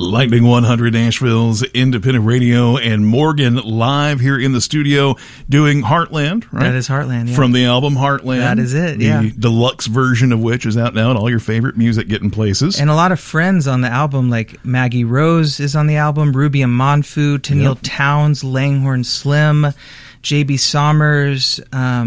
Lightning 100 Nashville's independent radio, and Morgan live here in the studio doing Heartland, right? That is Heartland, yeah. From the album Heartland. That is it, yeah. The deluxe version of which is out now at all your favorite music getting places. And a lot of friends on the album, like Maggie Rose is on the album, Ruby Amonfu, Tennille Towns, Langhorne Slim, J.B. Sommers,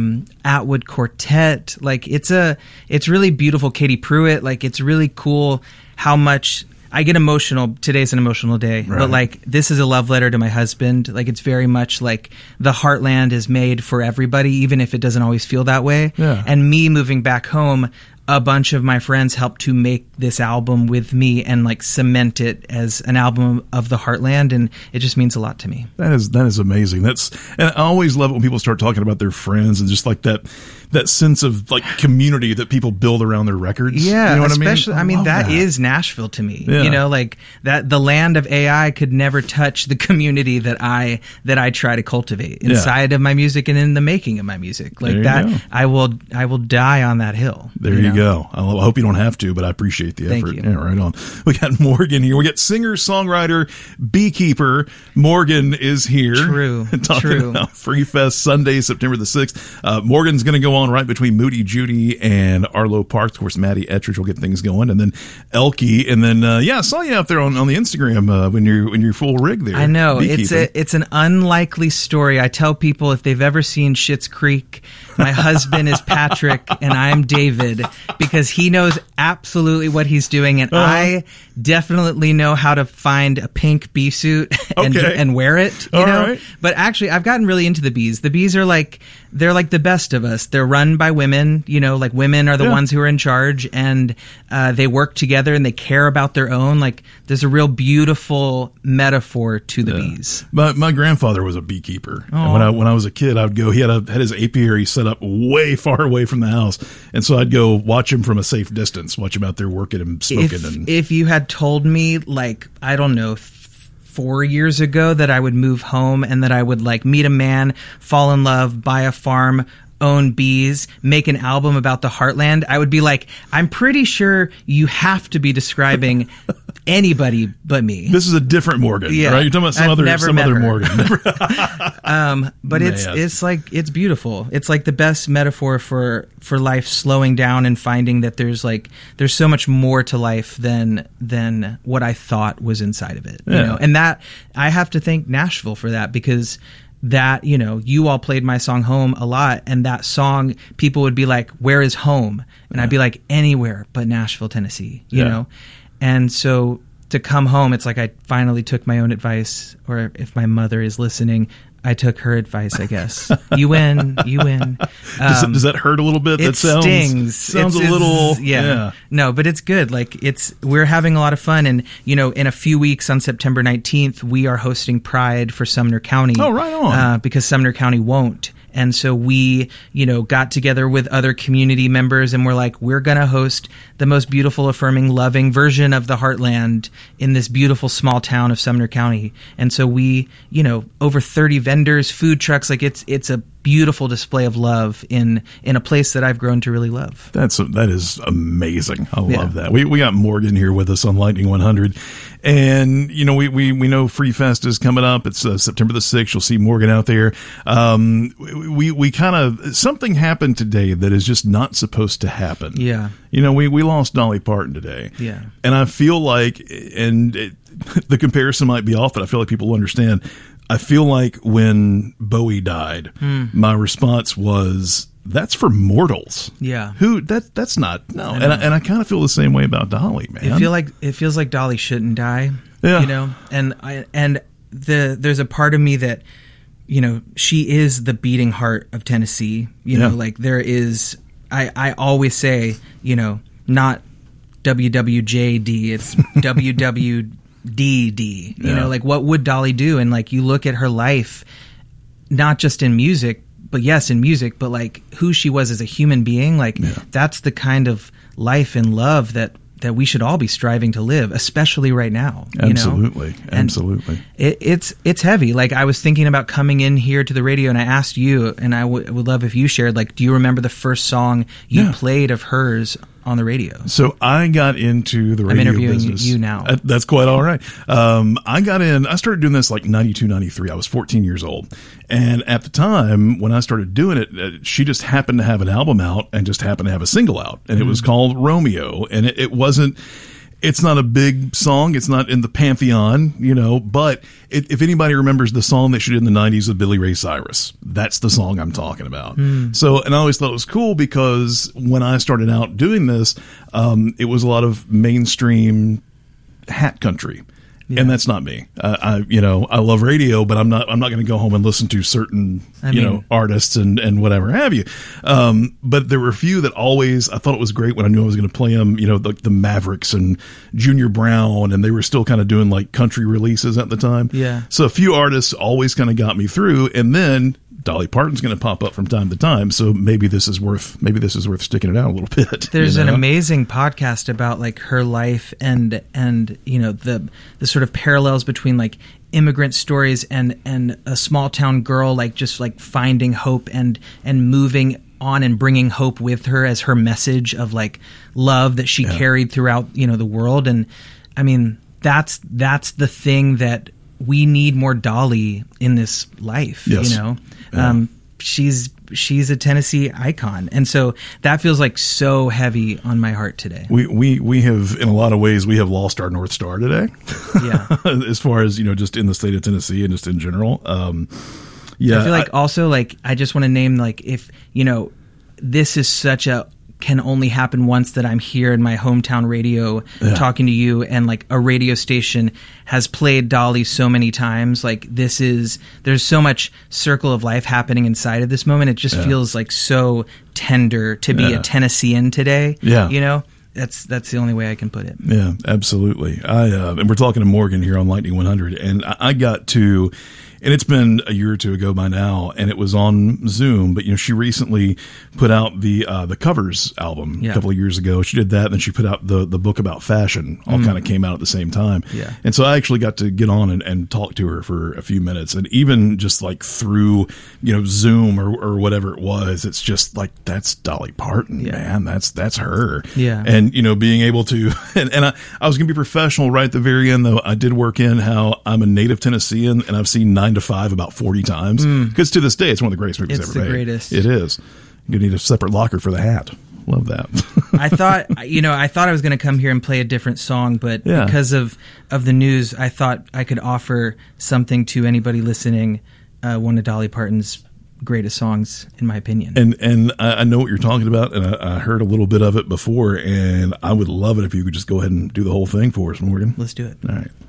Atwood Quartet. Like, it's really beautiful. Katie Pruitt. Like, it's really cool how much I get emotional. Today's an emotional day, right. But like, this is a love letter to my husband. Like, it's very much like the Heartland is made for everybody, even if it doesn't always feel that way. Yeah. And me moving back home, a bunch of my friends helped to make this album with me and like cement it as an album of the Heartland, and it just means a lot to me. That is amazing. And I always love it when people start talking about their friends and just like that sense of like community that people build around their records. Yeah, you know what especially, I mean, that is Nashville to me. Yeah. You know, like that the land of AI could never touch the community that I try to cultivate inside of my music and in the making of my music. Like that, go. I will die on that hill. There you go. I hope you don't have to, but I appreciate the effort. Thank you. Yeah, right on. We got Morgan here. We got singer, songwriter, beekeeper. Morgan is here. True. Talking about Free Fest Sunday, September the 6th. Morgan's going to go on right between Moody Judy and Arlo Parks. Of course, Maddie Ettridge will get things going, and then Elkie, and then I saw you out there on the Instagram when you're full rig there. I know it's an unlikely story. I tell people if they've ever seen Schitt's Creek, my husband is Patrick and I'm David, because he knows absolutely what he's doing, and I definitely know how to find a pink bee suit and wear it. You know? Right. But actually, I've gotten really into the bees. The bees are they're like the best of us. They're run by women. You know, like women are the ones who are in charge, and they work together and they care about their own. Like, there's a real beautiful metaphor to the bees. My grandfather was a beekeeper, and when I was a kid, I would go. He had his apiary set up way far away from the house, and so I'd go watch him from a safe distance, watch him out there working and smoking. If you had told me, like, I don't know, 4 years ago that I would move home and that I would like meet a man, fall in love, buy a farm, own bees, make an album about the Heartland, I would be like, I'm pretty sure you have to be describing anybody but me. This is a different Morgan, right? You're talking about some other Morgan. But it's beautiful. It's like the best metaphor for life slowing down and finding that there's so much more to life than what I thought was inside of it. You know? And that I have to thank Nashville for that, because that, you know, you all played my song Home a lot, and that song, people would be like, where is home? And I'd be like, anywhere but Nashville, Tennessee, you know? And so to come home, it's like I finally took my own advice, or if my mother is listening, I took her advice, I guess. You win. Does that hurt a little bit? It stings. Sounds a little... Yeah. No, but it's good. Like, we're having a lot of fun. And, you know, in a few weeks on September 19th, we are hosting Pride for Sumner County. Oh, right on. Because Sumner County won't. And so we, you know, got together with other community members, and we're like, we're going to host the most beautiful, affirming, loving version of the Heartland in this beautiful small town of Sumner County. And so we, you know, over 30 vendors, food trucks, like it's a beautiful display of love in a place that I've grown to really love. That is amazing. I love that. We got Morgan here with us on Lightning 100, and you know we know Free Fest is coming up. It's September the 6th. You'll see Morgan out there. We kind of, something happened today that is just not supposed to happen. Yeah. You know, we lost Dolly Parton today. Yeah. And I feel like, the comparison might be off, but I feel like people will understand. I feel like when Bowie died, my response was, that's for mortals. Yeah. That's not, no. And I kind of feel the same way about Dolly, man. It feels like Dolly shouldn't die. Yeah. You know, and there's a part of me that, you know, she is the beating heart of Tennessee. You know, like there is, I always say, you know, not WWJD, it's WWDD. You know, like what would Dolly do? And like you look at her life, not just in music, but yes, in music, but like who she was as a human being, like that's the kind of life and love that we should all be striving to live, especially right now. Absolutely. You know? Absolutely. It's heavy. Like I was thinking about coming in here to the radio, and I asked you, and I would love if you shared, like, do you remember the first song you played of hers on the radio? So I got into the radio interviewing business. you now. That's quite all right. I started doing this like 92, 93. I was 14 years old. And at the time when I started doing it, she just happened to have an album out and just happened to have a single out. And it was called Romeo. And it's not a big song. It's not in the pantheon, but if anybody remembers the song that she did in the 90s with Billy Ray Cyrus, that's the song I'm talking about. So, and I always thought it was cool because when I started out doing this, it was a lot of mainstream hat country. Yeah. And that's not me. I love radio, but I'm not going to go home and listen to certain, artists and whatever have you. But there were a few that I thought it was great when I knew I was going to play them, the Mavericks and Junior Brown, and they were still kind of doing like country releases at the time. Yeah. So a few artists always kind of got me through, and then Dolly Parton's going to pop up from time to time, so maybe this is worth sticking it out a little bit. There's an amazing podcast about like her life and the sort of parallels between like immigrant stories and a small town girl like just like finding hope and moving on and bringing hope with her as her message of like love that she carried throughout the world. And I mean that's the thing that we need more Dolly in this life. Yes. Yeah. She's a Tennessee icon, and so that feels like so heavy on my heart today. We have, in a lot of ways, we have lost our North Star today. Yeah. As far as just in the state of Tennessee and just in general. I feel like also like I just want to name like if this is such a can only happen once that I'm here in my hometown radio talking to you, and like a radio station has played Dolly so many times. Like there's so much circle of life happening inside of this moment. It just feels like so tender to be a Tennessean today. Yeah. That's the only way I can put it. Yeah, absolutely. And we're talking to Morgan here on Lightning 100, and I got to, and it's been a year or two ago by now, and it was on Zoom, but she recently put out the Covers album a couple of years ago. She did that, and then she put out the book about fashion, all kind of came out at the same time. Yeah. And so I actually got to get on and talk to her for a few minutes, and even just like through, Zoom or whatever it was, it's just like, that's Dolly Parton, man. That's her. Yeah. And, being able to, and I was going to be professional right at the very end, though. I did work in how I'm a native Tennessean, and I've seen 9 to 5 about 40 times. Because to this day, it's one of the greatest movies ever made. It's the greatest. It is. You need a separate locker for the hat. Love that. I thought I was going to come here and play a different song, but because of the news, I thought I could offer something to anybody listening, one of Dolly Parton's greatest songs, in my opinion. And I know what you're talking about, and I heard a little bit of it before, and I would love it if you could just go ahead and do the whole thing for us, Morgan. Let's do it. All right.